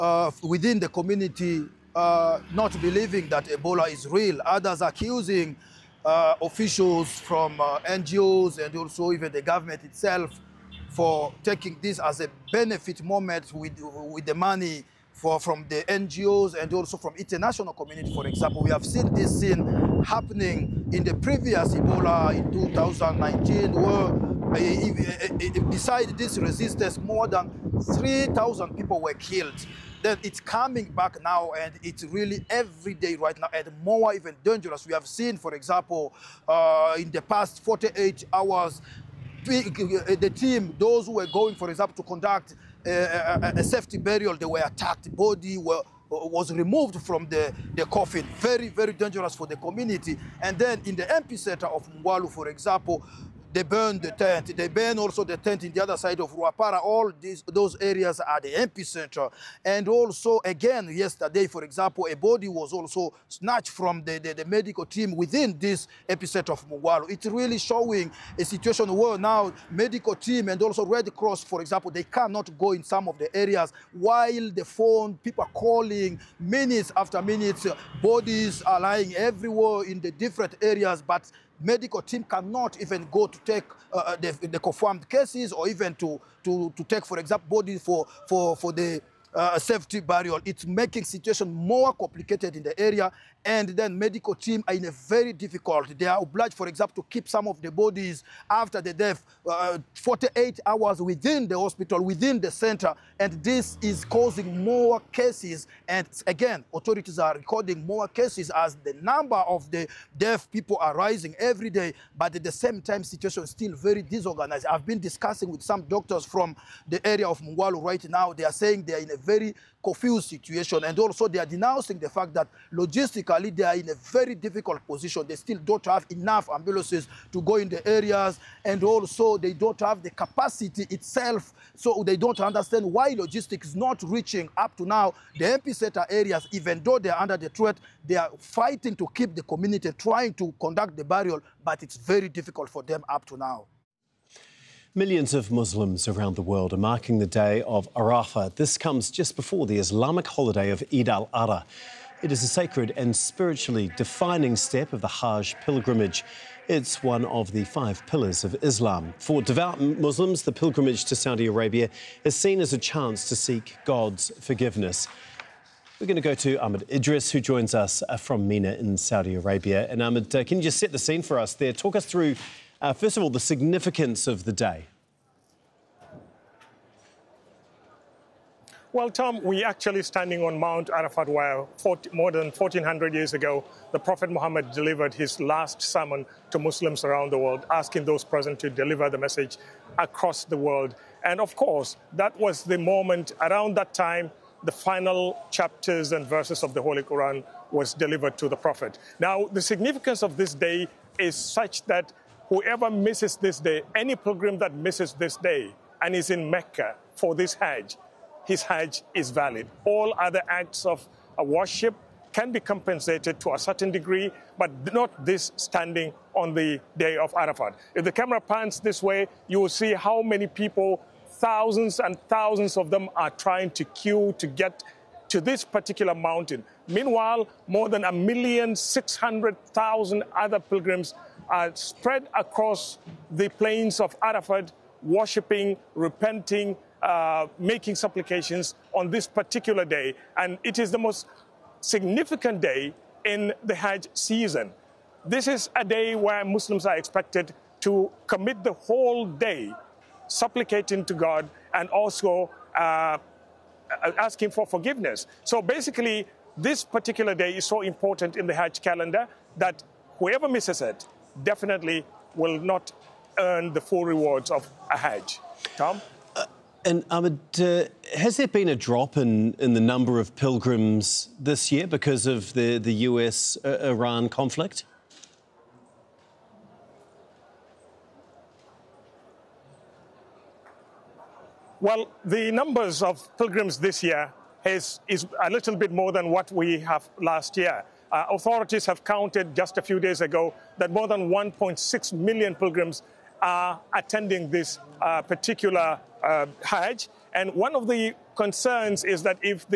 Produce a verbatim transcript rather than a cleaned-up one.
uh, within the community uh, not believing that Ebola is real. Others accusing uh, officials from uh, N G Os and also even the government itself for taking this as a benefit moment with, with the money for, from the N G Os and also from international community, for example. We have seen this scene happening in the previous Ebola in two thousand nineteen, where uh, beside this resistance, more than three thousand people were killed. Then it's coming back now, and it's really every day right now, and more even dangerous. We have seen, for example, uh, in the past forty-eight hours, the team, those who were going, for example, to conduct a, a, a safety burial, they were attacked. Body were, was removed from the, the coffin. Very, very dangerous for the community. And then in the epicenter of Mungwalu, for example, they burned the tent. They burned also the tent in the other side of Ruapara. All these, those areas are the epicenter. And also, again, yesterday, for example, a body was also snatched from the, the, the medical team within this epicenter of Mungwalu. It's really showing a situation where now medical team and also Red Cross, for example, they cannot go in some of the areas, while the phone, people are calling minutes after minutes. Bodies are lying everywhere in the different areas, but medical team cannot even go to take uh, the, the confirmed cases, or even to, to, to take, for example, bodies for, for, for the uh, safety burial. It's making situation more complicated in the area, and then medical team are in a very difficult. They are obliged, for example, to keep some of the bodies after the death uh, forty-eight hours within the hospital, within the center, and this is causing more cases. And again, authorities are recording more cases as the number of the deaf people are rising every day, but at the same time, situation is still very disorganized. I've been discussing with some doctors from the area of Mungwalu right now. They are saying they are in a very confused situation, and also they are denouncing the fact that logistically they are in a very difficult position. They still don't have enough ambulances to go in the areas, and also they don't have the capacity itself, so they don't understand why logistics is not reaching up to now the epicenter areas. Even though they are under the threat, they are fighting to keep the community, trying to conduct the burial, but it's very difficult for them up to now. Millions of Muslims around the world are marking the day of Arafah. This comes just before the Islamic holiday of Eid al-Adha. It is a sacred and spiritually defining step of the Hajj pilgrimage. It's one of the five pillars of Islam. For devout Muslims, the pilgrimage to Saudi Arabia is seen as a chance to seek God's forgiveness. We're going to go to Ahmed Idris, who joins us from Mina in Saudi Arabia. And Ahmed, uh, can you just set the scene for us there? Talk us through, uh, first of all, the significance of the day. Well, Tom, we're actually standing on Mount Arafat, where forty, more than fourteen hundred years ago, the Prophet Muhammad delivered his last sermon to Muslims around the world, asking those present to deliver the message across the world. And of course, that was the moment. Around that time, the final chapters and verses of the Holy Quran was delivered to the Prophet. Now, the significance of this day is such that whoever misses this day, any pilgrim that misses this day and is in Mecca for this Hajj, his Hajj is valid. All other acts of uh, worship can be compensated to a certain degree, but not this standing on the day of Arafat. If the camera pans this way, you will see how many people, thousands and thousands of them, are trying to queue to get to this particular mountain. Meanwhile, more than a million six hundred thousand other pilgrims are spread across the plains of Arafat, worshipping, repenting, Uh, making supplications on this particular day. And it is the most significant day in the Hajj season. This is a day where Muslims are expected to commit the whole day supplicating to God and also uh, asking for forgiveness. So basically, this particular day is so important in the Hajj calendar that whoever misses it definitely will not earn the full rewards of a Hajj. Tom? And Ahmed, uh, has there been a drop in, in the number of pilgrims this year because of the, the U S Iran conflict? Well, the numbers of pilgrims this year is, is a little bit more than what we have last year. Uh, authorities have counted just a few days ago that more than one point six million pilgrims are attending this uh, particular uh, Hajj. And one of the concerns is that if the